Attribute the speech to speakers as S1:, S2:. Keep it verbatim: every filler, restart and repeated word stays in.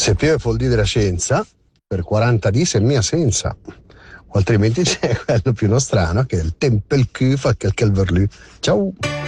S1: Se piove vuol dire la scienza, per quaranta di è mia senza. O altrimenti c'è quello più nostrano che è il tempel Q fa quel calverlù. Ciao!